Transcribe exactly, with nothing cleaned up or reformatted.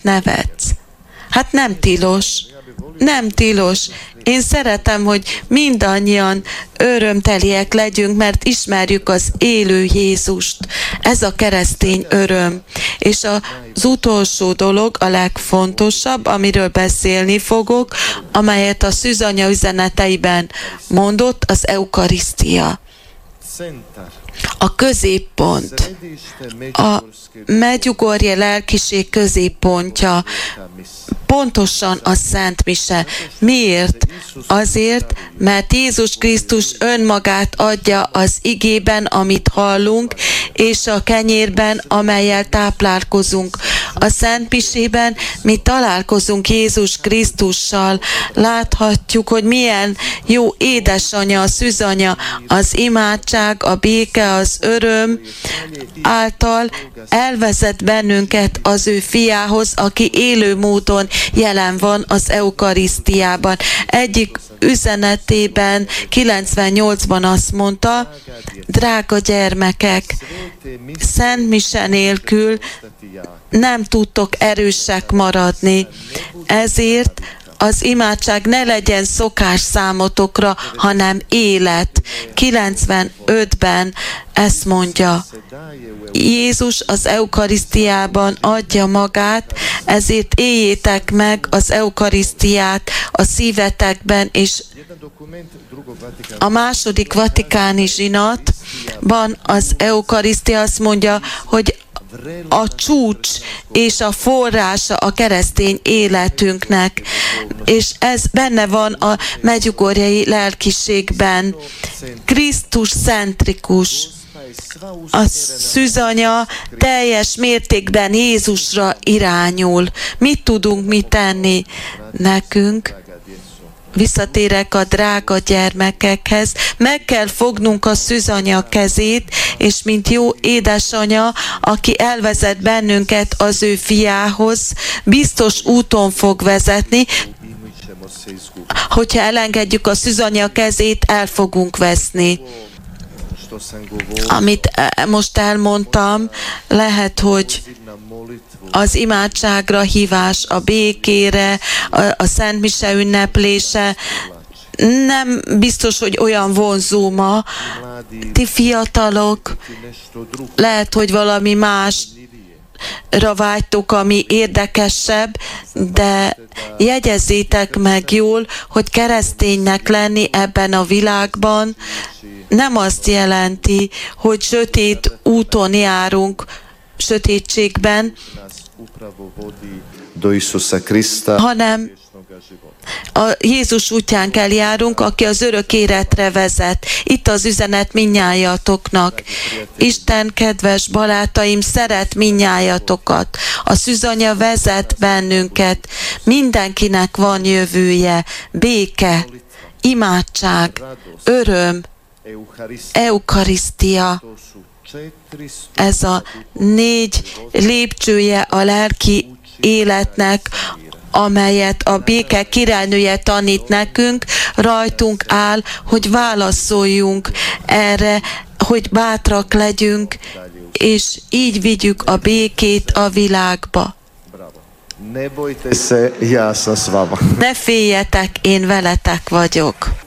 nevetsz. Hát nem tilos. Nem tilos. Én szeretem, hogy mindannyian örömteliek legyünk, mert ismerjük az élő Jézust. Ez a keresztény öröm. És az utolsó dolog, a legfontosabb, amiről beszélni fogok, amelyet a szűzanya üzeneteiben mondott, az eukarisztia. A középpont, a Medjugorje lelkiség középpontja, pontosan a Szent Mise. Miért? Azért, mert Jézus Krisztus önmagát adja az igében, amit hallunk, és a kenyérben, amellyel táplálkozunk. A Szent Misében mi találkozunk Jézus Krisztussal. Láthatjuk, hogy milyen jó édesanyja, a szűzanya, az imádság, a béke, az öröm által elvezet bennünket az ő fiához, aki élő módon jelen van az eukarisztiában. Egyik üzenetében, kilencvennyolcban azt mondta, drága gyermekek, Szent Mise nélkül nem tudtok erősek maradni. Ezért az imádság ne legyen szokás számotokra, hanem élet. kilencvenötben ezt mondja. Jézus az eukarisztiában adja magát, ezért éljétek meg az eukarisztiát a szívetekben, és a második vatikáni zsinatban az eukarisztia azt mondja, hogy a csúcs és a forrása a keresztény életünknek, és ez benne van a medjugorjei lelkiségben. Krisztus centrikus. A szűzanya teljes mértékben Jézusra irányul. Mit tudunk mi tenni nekünk? Visszatérek a drága gyermekekhez, meg kell fognunk a szűzanya kezét, és mint jó édesanya, aki elvezet bennünket az ő fiához, biztos úton fog vezetni. Hogyha elengedjük a szűzanya kezét, el fogunk veszni. Amit most elmondtam, lehet, hogy az imádságra hívás, a békére, a, a Szent Mise ünneplése nem biztos, hogy olyan vonzó ma. Ti fiatalok, lehet, hogy valami másra vágytok, ami érdekesebb, de jegyezzétek meg jól, hogy kereszténynek lenni ebben a világban nem azt jelenti, hogy sötét úton járunk, sötétségben, hanem a Jézus útján kell járunk, aki az örök életre vezet. Itt az üzenet mindnyájatoknak. Isten, kedves barátaim, szeret mindnyájatokat. A szűzanya vezet bennünket. Mindenkinek van jövője, béke, imádság, öröm, eukarisztia. Ez a négy lépcsője a lelki életnek, amelyet a béke királynője tanít nekünk, rajtunk áll, hogy válaszoljunk erre, hogy bátrak legyünk, és így vigyük a békét a világba. Ne féljetek, én veletek vagyok.